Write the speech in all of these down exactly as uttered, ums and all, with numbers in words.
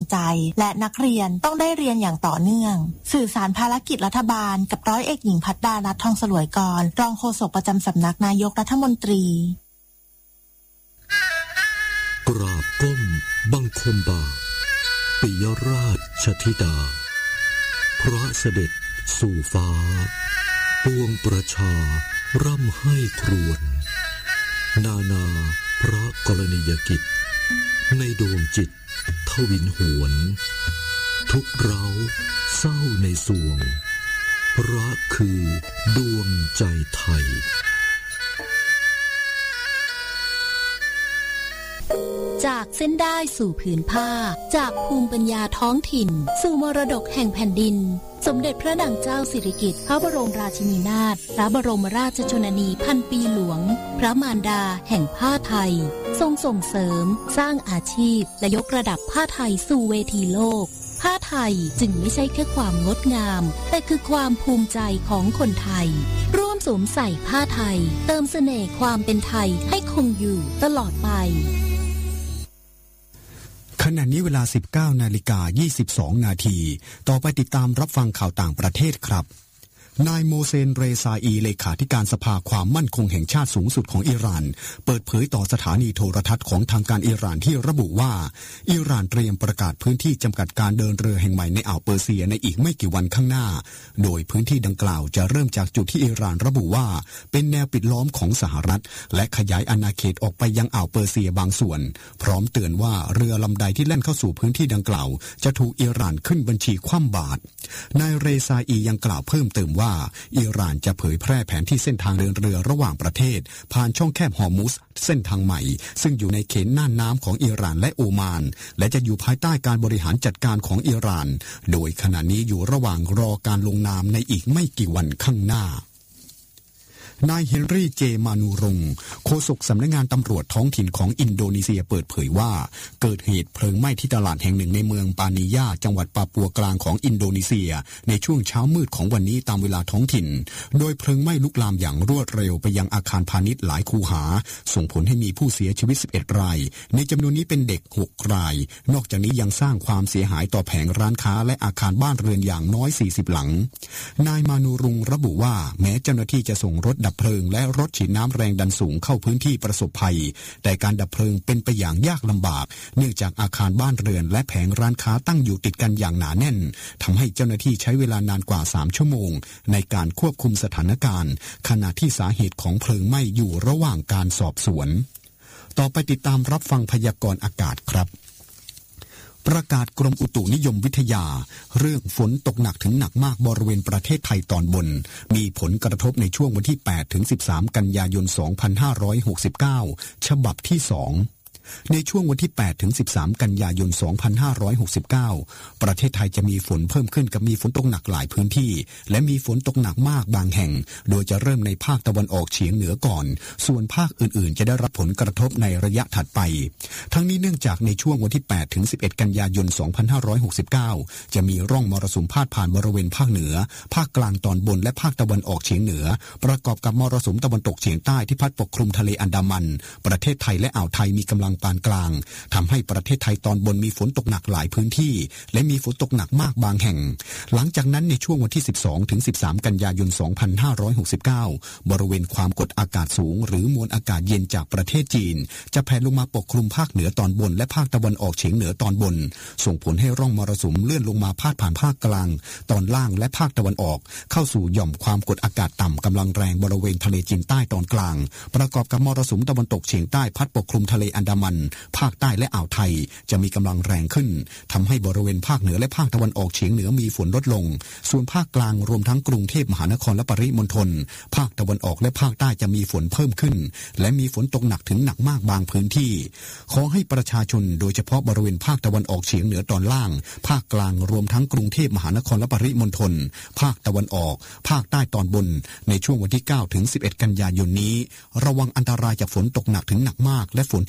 ใจและนักเรียนต้องได้เรียนอย่างต่อเนื่องสื่อสารภารกิจรัฐบาลกับร้อยเอกหญิงภัทรดารัตน์ทองสลวยกรรองโฆษกประจำสำนักนายกรัฐมนตรีกราบก้มบังคมบาทปิยราชธิดาพระเสด็จสู่ฟ้าปวงประชาร่ำให้ครวญนานาพระกรณียกิจในดวงจิตทวินหวนทุกเราเศร้าในสวงรักคือดวงใจไทยจากเส้นได้สู่ผืนผ้าจากภูมิปัญญาท้องถิ่นสู่มรดกแห่งแผ่นดินสมเด็จพระนางเจ้าสิริกิติ์พระบรมราชินีนาถพระบรมราชชนนีพันปีหลวงพระมารดาแห่งผ้าไทยทรงส่งเสริมสร้างอาชีพและยกระดับผ้าไทยสู่เวทีโลกผ้าไทยจึงไม่ใช่แค่ความงดงามแต่คือความภูมิใจของคนไทยร่วมสวมใส่ผ้าไทยเติมเสน่ห์ความเป็นไทยให้คงอยู่ตลอดไปขณะนี้เวลา สิบเก้านาฬิกายี่สิบสองนาทีต่อไปติดตามรับฟังข่าวต่างประเทศครับนายโมเซน เรซาอีเลขาธิการสภาความมั่นคงแห่งชาติสูงสุดของอิหร่านเปิดเผยต่อสถานีโทรทัศน์ของทางการอิหร่านที่ระบุว่าอิหร่านเตรียมประกาศพื้นที่จำกัดการเดินเรือแห่งใหม่ในอ่าวเปอร์เซียในอีกไม่กี่วันข้างหน้าโดยพื้นที่ดังกล่าวจะเริ่มจากจุดที่อิหร่านระบุว่าเป็นแนวปิดล้อมของสหรัฐและขยายอาณาเขตออกไปยังอ่าวเปอร์เซียบางส่วนพร้อมเตือนว่าเรือลำใดที่แล่นเข้าสู่พื้นที่ดังกล่าวจะถูกอิหร่านขึ้นบัญชีคว่ำบาตรนายเรซาอียังกล่าวเพิ่มเติมว่าอิหร่านจะเผยแพร่แผนที่เส้นทางเดินเรือระหว่างประเทศผ่านช่องแคบฮอร์มุซเส้นทางใหม่ซึ่งอยู่ในเขตน่านน้ำของอิหร่านและโอมานและจะอยู่ภายใต้การบริหารจัดการของอิหร่านโดยขณะนี้อยู่ระหว่างรอการลงนามในอีกไม่กี่วันข้างหน้านายเฮนรี่เจมานูรงโฆษกสำนักงานตำรวจท้องถิ่นของอินโดนีเซียเปิดเผยว่าเกิดเหตุเพลิงไหม้ที่ตลาดแห่งหนึ่งในเมืองปานิยาจังหวัดปาปัวกลางของอินโดนีเซียในช่วงเช้ามืดของวันนี้ตามเวลาท้องถิ่นโดยเพลิงไหม้ลุกลามอย่างรวดเร็วไปยังอาคารพาณิชย์หลายคูหาส่งผลให้มีผู้เสียชีวิตสิบเอ็ดรายในจำนวนนี้เป็นเด็กหกรายนอกจากนี้ยังสร้างความเสียหายต่อแผงร้านค้าและอาคารบ้านเรือนอย่างน้อยสี่สิบหลังนายมานูรุงระบุว่าแม้เจ้าหน้าที่จะส่งรถดับเพลิงและรถฉีดน้ำแรงดันสูงเข้าพื้นที่ประสบภัยแต่การดับเพลิงเป็นไปอย่างยากลำบากเนื่องจากอาคารบ้านเรือนและแผงร้านค้าตั้งอยู่ติดกันอย่างหนาแน่นทำให้เจ้าหน้าที่ใช้เวลานานกว่าสามชั่วโมงในการควบคุมสถานการณ์ขณะที่สาเหตุของเพลิงไหม้อยู่ระหว่างการสอบสวนต่อไปติดตามรับฟังพยากรณ์อากาศครับประกาศกรมอุตุนิยมวิทยาเรื่องฝนตกหนักถึงหนักมากบริเวณประเทศไทยตอนบนมีผลกระทบในช่วงวันที่แปดถึงสิบสามกันยายนสองพันห้าร้อยหกสิบเก้าฉบับที่สองในช่วงวันที่แปดถึงสิบสามกันยายนสองพันห้าร้อยหกสิบเก้าประเทศไทยจะมีฝนเพิ่มขึ้นกับมีฝนตกหนักหลายพื้นที่และมีฝนตกหนักมากบางแห่งโดยจะเริ่มในภาคตะวันออกเฉียงเหนือก่อนส่วนภาคอื่นๆจะได้รับผลกระทบในระยะถัดไปทั้งนี้เนื่องจากในช่วงวันที่แปดถึงสิบเอ็ดกันยายนสองพันห้าร้อยหกสิบเก้าจะมีร่องมรสุมพาดผ่านบริเวณภาคเหนือภาคกลางตอนบนและภาคตะวันออกเฉียงเหนือประกอบกับมรสุมตะวันตกเฉียงใต้ที่พัดปกคลุมทะเลอันดามันประเทศไทยและอ่าวไทยมีกำลังปานกลางทำให้ประเทศไทยตอนบนมีฝนตกหนักหลายพื้นที่และมีฝนตกหนักมากบางแห่งหลังจากนั้นในช่วงวันที่สิบสองถึงสิบสามกันยายนสองพันห้าร้อยหกสิบเก้าบริเวณความกดอากาศสูงหรือมวลอากาศเย็นจากประเทศจีนจะแผ่ลงมาปกคลุมภาคเหนือตอนบนและภาคตะวันออกเฉียงเหนือตอนบนส่งผลให้ร่องมรสุมเลื่อนลงมาพาดผ่านภาคกลางตอนล่างและภาคตะวันออกเข้าสู่หย่อมความกดอากาศต่ำกำลังแรงบริเวณทะเลจีนใต้ตอนกลางประกอบกับมรสุมตะวันตกเฉียงใต้พัดปกคลุมทะเลอันดามันภาคใต้และอ่าวไทยจะมีกำลังแรงขึ้นทำให้บริเวณภาคเหนือและภาคตะวันออกเฉียงเหนือมีฝนลดลงส่วนภาคกลางรวมทั้งกรุงเทพมหานครและปริมณฑลภาคตะวันออกและภาคใต้จะมีฝนเพิ่มขึ้นและมีฝนตกหนักถึงหนักมากบางพื้นที่ขอให้ประชาชนโดยเฉพาะบริเวณภาคตะวันออกเฉียงเหนือตอนล่างภาคกลางรวมทั้งกรุงเทพมหานครและปริมณฑลภาคตะวันออกภาคใต้ตอนบนในช่วงวันที่เก้าถึงสิบเอ็ดกันยายนนี้ระวังอันตรายจากฝนตกหนักถึงหนักมากและฝนที่ตกสะ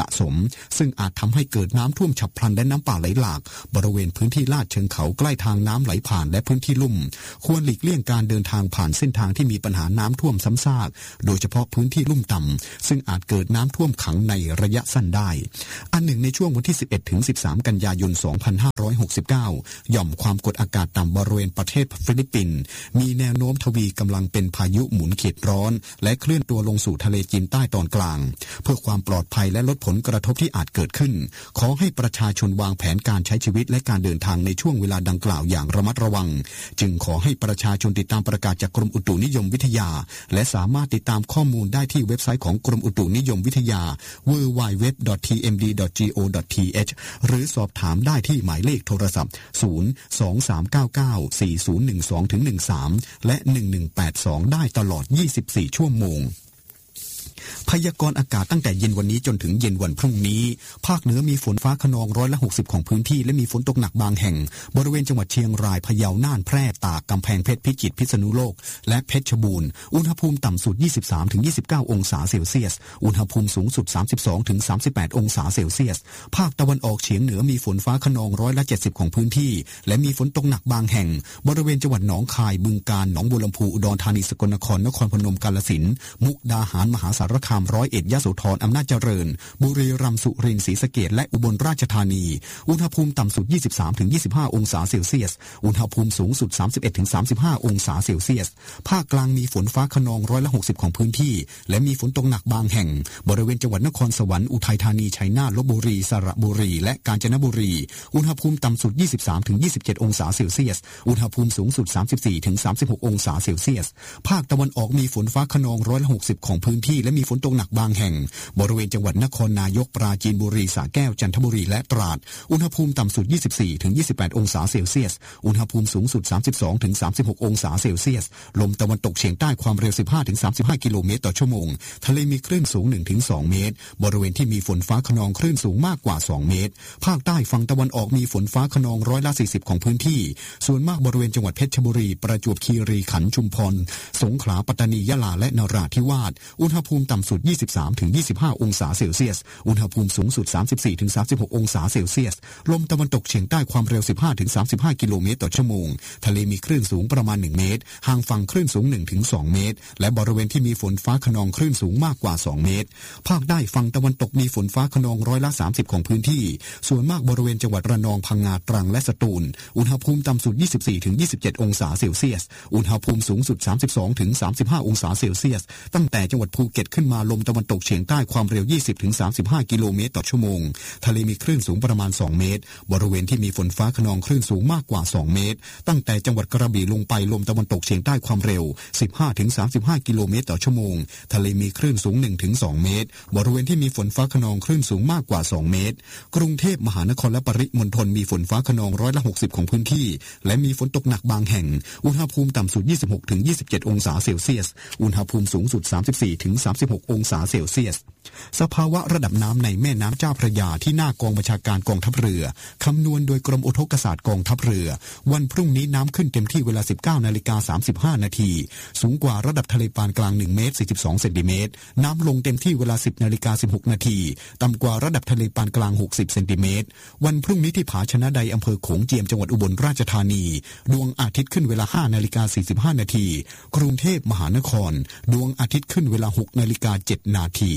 สมซึ่งอาจทำให้เกิดน้ำท่วมฉับพลันและน้ำป่าไหลหลากบริเวณพื้นที่ลาดเชิงเขาใกล้ทางน้ำไหลผ่านและพื้นที่ลุ่มควรหลีกเลี่ยงการเดินทางผ่านเส้นทางที่มีปัญหาน้ำท่วมซ้ำซากโดยเฉพาะพื้นที่ลุ่มต่ำซึ่งอาจเกิดน้ำท่วมขังในระยะสั้นได้อันหนึ่งในช่วงวันที่สิบเอ็ดถึงสิบสามกันยายนสองพันห้าร้อยหกสิบเก้าหย่อมความกดอากาศต่ำบริเวณประเทศฟิลิปปินส์มีแนวโน้มทวีกำลังเป็นพายุหมุนเขตร้อนและเคลื่อนตัวลงสู่ทะเลจีนใต้ตอนกลางเพื่อความปลอดภัยและลดผลกระทบที่อาจเกิดขึ้นขอให้ประชาชนวางแผนการใช้ชีวิตและการเดินทางในช่วงเวลาดังกล่าวอย่างระมัดระวังจึงขอให้ประชาชนติดตามประกาศจากกรมอุตุนิยมวิทยาและสามารถติดตามข้อมูลได้ที่เว็บไซต์ของกรมอุตุนิยมวิทยา ดับเบิลยู ดับเบิลยู ดับเบิลยู ดอท ที เอ็ม ดี ดอท จี โอ ดอท ที เอช หรือสอบถามได้ที่หมายเลขโทรศัพท์ศูนย์ สอง สาม เก้า เก้า สี่ ศูนย์ หนึ่ง สอง หนึ่ง สามและหนึ่งหนึ่งแปดสองได้ตลอดยี่สิบสี่ชั่วโมงพยากรณ์อากาศตั้งแต่เย็นวันนี้จนถึงเย็นวันพรุ่งนี้ภาคเหนือมีฝนฟ้าคะนองร้อยละหกสิบของพื้นที่และมีฝนตกหนักบางแห่งบริเวณจังหวัดเชียงรายพะเยาน่านแพร่ตากกำแพงเพชรพิจิตรพิษณุโลกและเพชรบูรณ์อุณหภูมิต่ำสุด ยี่สิบสามถึงยี่สิบเก้า องศาเซลเซียสอุณหภูมิสูงสุด สามสิบสองถึงสามสิบแปด องศาเซลเซียสภาคตะวันออกเฉียงเหนือมีฝนฟ้าคะนองร้อยละเจ็ดสิบของพื้นที่และมีฝนตกหนักบางแห่งบริเวณจังหวัดหนองคายบึงกาฬหนองบัวลำพูอุดรธานีสกลนครนครพนมกาฬสินธุ์มุกดาหารมหาสารคามร้อยเอ็ดยโสธรอำนาจเจริญบุรีรัมย์สุรินทร์ศรีสะเกษและอุบลราชธานีอุณหภูมิต่ำสุด ยี่สิบสามถึงยี่สิบห้า องศาเซลเซียสอุณหภูมิสูงสุด สามสิบเอ็ดถึงสามสิบห้า องศาเซลเซียสภาคกลางมีฝนฟ้าคะนองร้อยละหกสิบของพื้นที่และมีฝนตกหนักบางแห่งบริเวณจังหวัดนครสวรรค์อุทัยธานีชัยนาทลพบุรีสระบุรีและกาญจนบุรีอุณหภูมิต่ำสุด ยี่สิบสามถึงยี่สิบเจ็ด องศาเซลเซียสอุณหภูมิสูงสุด สามสิบสี่ถึงสามสิบหก องศาเซลเซียสภาคตะวันออกมีฝนฟ้าคะนองร้อยละหกสิบของพื้นที่และมีฝนตกหนักบางแห่งบริเวณจังหวัดนครนายกปราจีนบุรีสระแก้วจันทบุรีและตราดอุณหภูมิต่ำสุด ยี่สิบสี่ถึงยี่สิบแปด องศาเซลเซียสอุณหภูมิสูงสุด สามสิบสองถึงสามสิบหก องศาเซลเซียสลมตะวันตกเฉียงใต้ความเร็ว สิบห้าถึงสามสิบห้า กิโลเมตรต่อชั่วโมงทะเลมีคลื่นสูง หนึ่งถึงสอง เมตรบริเวณที่มีฝนฟ้าคะนองคลื่นสูงมากกว่าสองเมตรภาคใต้ฝั่งตะวันออกมีฝนฟ้าคะนองร้อยละสี่สิบของพื้นที่ส่วนมากบริเวณจังหวัดเพชรบุรีประจวบคีรีขันธ์ชุมพรสงขลาปัตตานียะลาและนราธิวาสอุณหภูมิต่ำสุด ยี่สิบสามถึงยี่สิบห้า องศาเซลเซียสอุณหภูมิสูงสุด สามสิบสี่ถึงสามสิบหก องศาเซลเซียสลมตะวันตกเฉียงใต้ความเร็ว สิบห้าถึงสามสิบห้า กิโลเมตรต่อชั่วโมงทะเลมีคลื่นสูงประมาณหนึ่งเมตรห่างฝั่งคลื่นสูง หนึ่งถึงสอง เมตรและบริเวณที่มีฝนฟ้าคะนองคลื่นสูงมากกว่าสองเมตรภาคใต้ฝั่งตะวันตกมีฝนฟ้าคะนองร้อยละสามสิบของพื้นที่ส่วนมากบริเวณจังหวัดระนองพังงาตรังและสตูลอุณหภูมิต่ำสุด ยี่สิบสี่ถึงยี่สิบเจ็ด องศาเซลเซียสอุณหภูมิสูงสุด สามสิบสองถึงสามสิบห้า องศาเซลเซียสตั้งแต่จังหวัดภูเก็ตขึ้นมาลมตะวันตกเฉียงใต้ความเร็ว ยี่สิบถึงสามสิบห้า กิโลเมตรต่อชั่วโมงทะเลมีคลื่นสูงประมาณสองเมตรบริเวณที่มีฝนฟ้าคะนองคลื่นสูงมากกว่าสองเมตรตั้งแต่จังหวัดกระบี่ลงไปลมตะวันตกเฉียงใต้ความเร็ว สิบห้าถึงสามสิบห้า กิโลเมตรต่อชั่วโมงทะเลมีคลื่นสูง หนึ่งถึงสอง เมตรบริเวณที่มีฝนฟ้าคะนองคลื่นสูงมากกว่าสองเมตรกรุงเทพมหานครและปริมณฑลมีฝนฟ้าคะนองร้อยละหกสิบของพื้นที่และมีฝนตกหนักบางแห่งอุณหภูมิต่ำสุด ยี่สิบหกถึงยี่สิบเจ็ด องศาเซลเซียสอุณหภูมิสูงสุด สามสิบสี่ถึงสามสิบหก องศาเซลเซียสสภาวะระดับน้ำในแม่น้ำเจ้าพระยาที่หน้ากองบัญชาการกองทัพเรือคำนวณโดยกรมอุทกศาสตร์กองทัพเรือวันพรุ่งนี้น้ำขึ้นเต็มที่เวลา สิบเก้านาฬิกาสามสิบห้า นาทีสูงกว่าระดับทะเลปานกลางหนึ่งเมตรสี่สิบสองเซนติเมตรน้ำลงเต็มที่เวลา สิบนาฬิกาสิบหก นาทีต่ำกว่าระดับทะเลปานกลางหกสิบเซนติเมตรวันพรุ่งนี้ที่ผาชนะใดอำเภอโขงเจียมจังหวัดอุบลราชธานีดวงอาทิตย์ขึ้นเวลา ห้านาฬิกาสี่สิบห้า นาทีกรุงเทพมหานครดวงอาทิตย์ขึ้นเวลา หกนาฬิกาเจ็ด นาที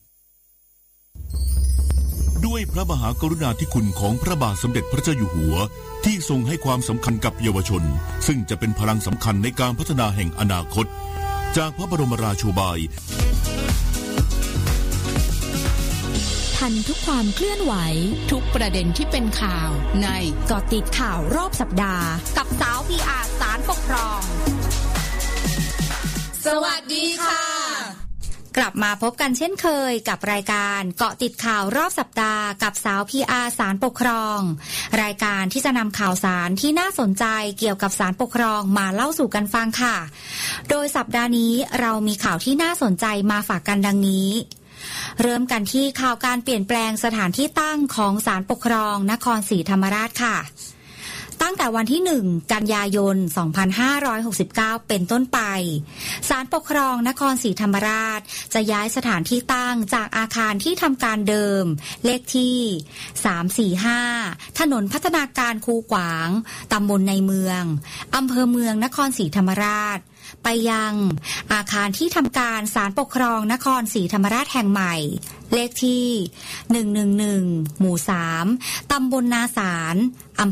ด้วยพระมหากรุณาธิคุณของพระบาทสมเด็จพระเจ้าอยู่หัวที่ทรงให้ความสำคัญกับเยาวชนซึ่งจะเป็นพลังสำคัญในการพัฒนาแห่งอนาคตจากพระบรมราโชบายทันทุกความเคลื่อนไหวทุกประเด็นที่เป็นข่าวในเกาะติดข่าวรอบสัปดาห์กับสาว พี อาร์ ศาลปกครองสวัสดีค่ะกลับมาพบกันเช่นเคยกับรายการเกาะติดข่าวรอบสัปดาห์กับสาว พี อาร์ ศาลปกครองรายการที่จะนำข่าวสารที่น่าสนใจเกี่ยวกับศาลปกครองมาเล่าสู่กันฟังค่ะโดยสัปดาห์นี้เรามีข่าวที่น่าสนใจมาฝากกันดังนี้เริ่มกันที่ข่าวการเปลี่ยนแปลงสถานที่ตั้งของศาลปกครองนครศรีธรรมราชค่ะตั้งแต่วันที่หนึ่งกันยายนสองพันห้าร้อยหกสิบเก้าเป็นต้นไปศาลปกครองนครศรีธรรมราชจะย้ายสถานที่ตั้งจากอาคารที่ทำการเดิมเลขที่สาม สี่ ห้าถนนพัฒนาการคูขวางตำบลในเมืองอำเภอเมืองนครศรีธรรมราชไปยังอาคารที่ทำการศาลปกครองนครศรีธรรมราชแห่งใหม่เลขที่หนึ่งหนึ่งหนึ่งหมู่สามตำบลนาสาร